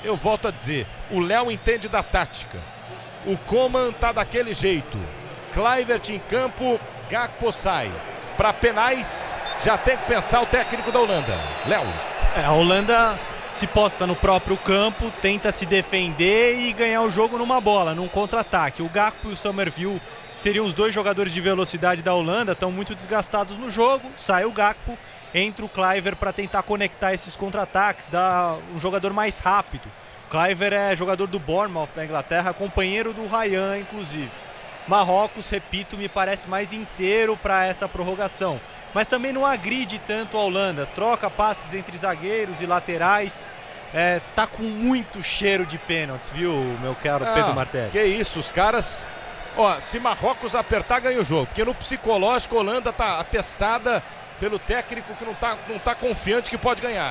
eu volto a dizer, o Léo entende da tática. O Coman tá daquele jeito. Kluivert em campo, Gakpo sai. Para penais, já tem que pensar o técnico da Holanda. Léo. A Holanda se posta no próprio campo, tenta se defender e ganhar o jogo numa bola, num contra-ataque. O Gakpo e o Summerville seriam os dois jogadores de velocidade da Holanda, estão muito desgastados no jogo. Sai o Gakpo, entra o Kluivert para tentar conectar esses contra-ataques, dar um jogador mais rápido. O Kluivert é jogador do Bournemouth da Inglaterra, companheiro do Ryan, inclusive. Marrocos, repito, me parece mais inteiro para essa prorrogação. Mas também não agride tanto a Holanda, troca passes entre zagueiros e laterais, tá com muito cheiro de pênaltis, viu, meu caro Pedro Martelli? Que isso, os caras, se Marrocos apertar, ganha o jogo, porque no psicológico a Holanda tá atestada pelo técnico que não tá confiante que pode ganhar.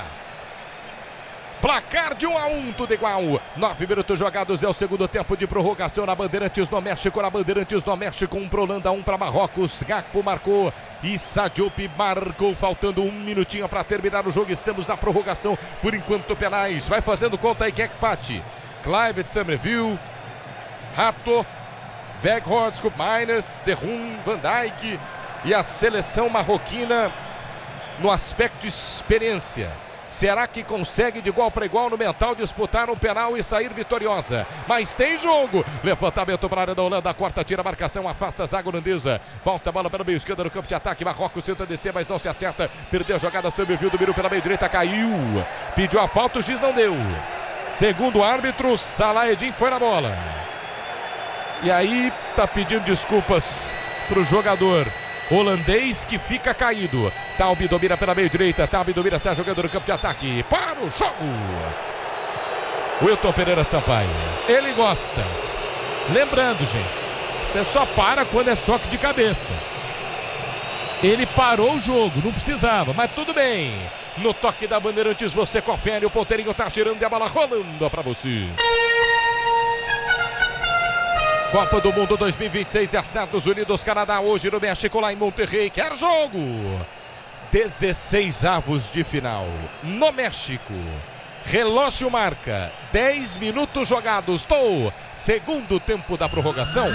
Placar de 1-1, tudo igual. 9 minutos jogados, é o segundo tempo de prorrogação na Bandeirantes do México. Na Bandeirantes do México, 1 para Holanda, 1 para Marrocos. Gakpo marcou e Diop marcou, faltando 1 minutinho para terminar o jogo. Estamos na prorrogação, por enquanto penais. Vai fazendo conta aí, que é empate. Kluivert, Summerville, Rato, Weghorst, Miners, Derrum, Van Dijk e a seleção marroquina no aspecto experiência. Será que consegue de igual para igual no mental disputar um penal e sair vitoriosa? Mas tem jogo. Levantamento para a área da Holanda. Corta, tira a marcação, afasta a zaga holandesa. Volta a bola para o meio esquerdo no campo de ataque. Marrocos tenta descer, mas não se acerta. Perdeu a jogada. Summerville dominou pela meio direita. Caiu. Pediu a falta, o juiz não deu. Segundo o árbitro, Salah Eddin foi na bola. E aí tá pedindo desculpas para o jogador holandês que fica caído. Taube domina pela meio direita. Taube domina, sai jogando no campo de ataque. Para o jogo. Wilton Pereira Sampaio. Ele gosta. Lembrando, gente, você só para quando é choque de cabeça. Ele parou o jogo, não precisava, mas tudo bem. No toque da Bandeirantes você confere. O ponteirinho tá girando e a bola rolando para você. Copa do Mundo 2026, Estados Unidos, Canadá, hoje no México, lá em Monterrey. Quer jogo? 16avos de final no México. Relógio marca 10 minutos jogados do segundo tempo da prorrogação.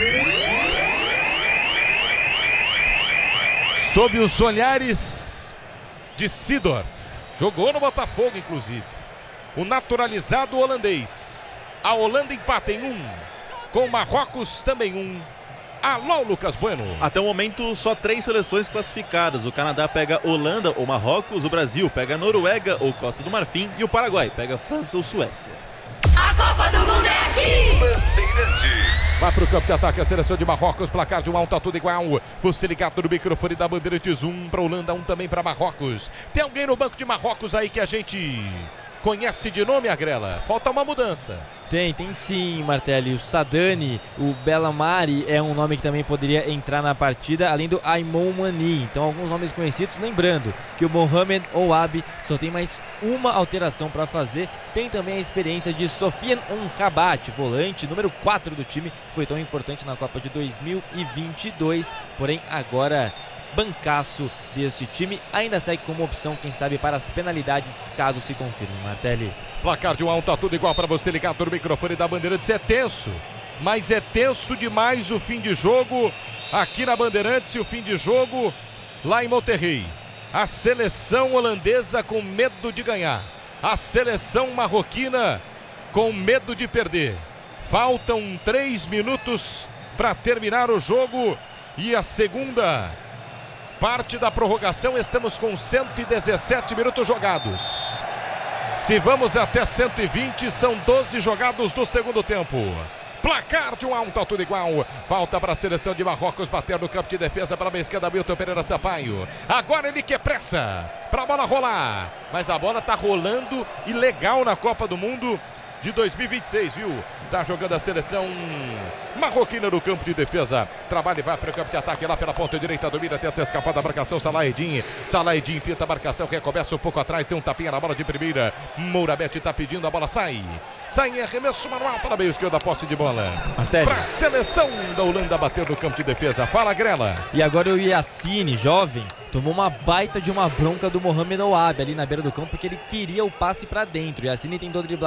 Sob os olhares de Seedorf, jogou no Botafogo inclusive, o naturalizado holandês. A Holanda empata em 1, com Marrocos também 1. Alô, Lucas Bueno. Até o momento, só 3 seleções classificadas. O Canadá pega Holanda ou Marrocos, o Brasil pega Noruega ou Costa do Marfim e o Paraguai pega França ou Suécia. A Copa do Mundo é aqui! Bandeirantes. Vai pro campo de ataque a seleção de Marrocos, placar de 1-1, tá tudo igual. Você ligado no microfone da Bandeirantes, 1 para Holanda, 1 também para Marrocos. Tem alguém no banco de Marrocos aí que a gente conhece de nome, Agrela? Falta uma mudança. Tem sim, Martelli. O Sadani, o Bellamari é um nome que também poderia entrar na partida, além do Aimon Mani. Então, alguns nomes conhecidos. Lembrando que o Mohamed Ouabi só tem mais uma alteração para fazer. Tem também a experiência de Sofiane Amrabat, volante número 4 do time, que foi tão importante na Copa de 2022. Porém, agora bancaço deste time, ainda segue como opção, quem sabe, para as penalidades, caso se confirme. Martelli. Placar de 1-1, tá tudo igual para você ligado no microfone da Bandeirantes. É tenso, mas é tenso demais o fim de jogo aqui na Bandeirantes e o fim de jogo lá em Monterrey. A seleção holandesa com medo de ganhar, a seleção marroquina com medo de perder. Faltam 3 minutos para terminar o jogo e a segunda parte da prorrogação. Estamos com 117 minutos jogados. Se vamos até 120, são 12 jogados do segundo tempo. Placar de 1-1, tá tudo igual. Falta para a seleção de Marrocos bater no campo de defesa para a esquerda, Wilton Pereira Sampaio. Agora ele quer pressa para a bola rolar. Mas a bola tá rolando e legal na Copa do Mundo de 2026, viu? Está jogando a seleção marroquina no campo de defesa. Trabalha e vai para o campo de ataque lá pela ponta direita. Domina, tenta escapar da marcação. Salah Eddin finta a marcação. Recomeça um pouco atrás. Tem um tapinha na bola de primeira. Mourabet está pedindo, a bola sai. Sai em arremesso manual para meio esquerdo, a posse de bola. Para a seleção da Holanda bater no campo de defesa. Fala, Grela. E agora o Yassine, jovem, tomou uma baita de uma bronca do Mohamed Ouabi ali na beira do campo, porque ele queria o passe para dentro. Yassine tentou driblar